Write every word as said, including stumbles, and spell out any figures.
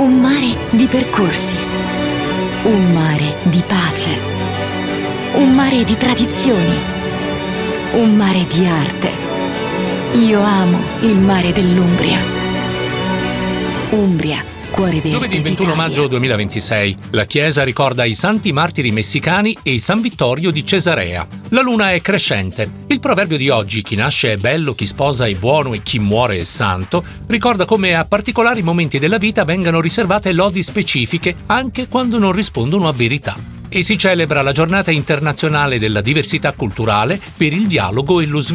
Un mare di percorsi. Un mare di pace. Un mare di tradizioni. Un mare di arte. Io amo il mare dell'Umbria. Umbria, cuore verde. Giovedì ventuno maggio duemilaventisei, la chiesa ricorda i santi martiri messicani e San Vittorio di Cesarea. La luna è crescente. Il proverbio di oggi, chi nasce è bello, chi sposa è buono e chi muore è santo, ricorda come a particolari momenti della vita vengano riservate lodi specifiche anche quando non rispondono a verità. E si celebra la giornata internazionale della diversità culturale per il dialogo e lo sviluppo